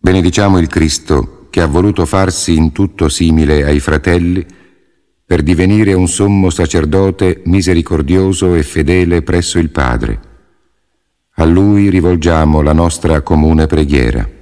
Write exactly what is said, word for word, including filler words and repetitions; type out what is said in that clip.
Benediciamo il Cristo che ha voluto farsi in tutto simile ai fratelli per divenire un sommo sacerdote misericordioso e fedele presso il Padre. A Lui rivolgiamo la nostra comune preghiera.